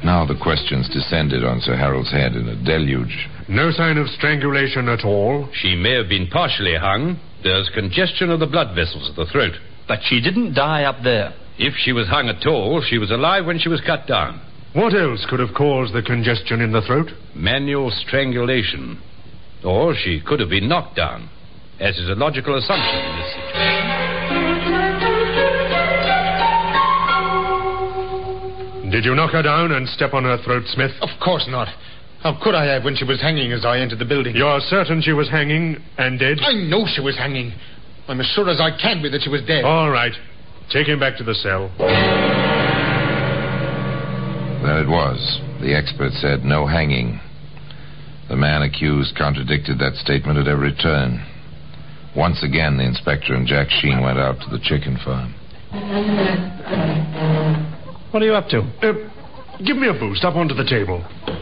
Now the questions descended on Sir Harold's head in a deluge. No sign of strangulation at all? She may have been partially hung. There's congestion of the blood vessels of the throat. But she didn't die up there. If she was hung at all, she was alive when she was cut down. What else could have caused the congestion in the throat? Manual strangulation. Or she could have been knocked down, as is a logical assumption in this situation. Did you knock her down and step on her throat, Smith? Of course not. How could I have when she was hanging as I entered the building? You're certain she was hanging and dead? I know she was hanging. I'm as sure as I can be that she was dead. All right. Take him back to the cell. There it was. The expert said no hanging. The man accused contradicted that statement at every turn. Once again, the inspector and Jack Sheen went out to the chicken farm. What are you up to? Give me a boost up onto the table.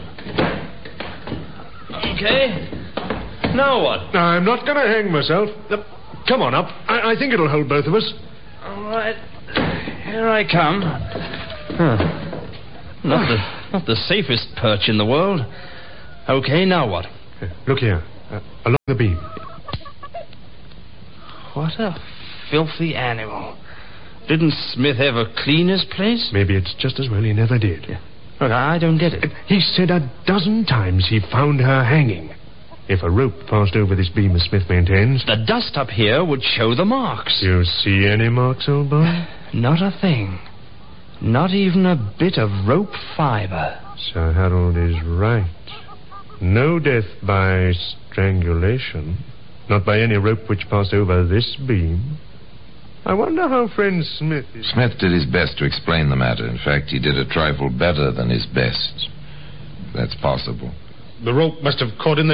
Okay. Now what? I'm not going to hang myself. Come on up. I think it'll hold both of us. All right. Here I come. Huh. Not the safest perch in the world. Okay, now what? Look here. Along the beam. What a filthy animal. Didn't Smith ever clean his place? Maybe it's just as well he never did. Yeah. Look, I don't get it. He said a dozen times he found her hanging. If a rope passed over this beam, as Smith maintains... The dust up here would show the marks. You see any marks, old boy? Not a thing. Not even a bit of rope fiber. Sir Harold is right. No death by strangulation. Not by any rope which passed over this beam. I wonder how friend Smith is... Smith did his best to explain the matter. In fact, he did a trifle better than his best. That's possible. The rope must have caught in the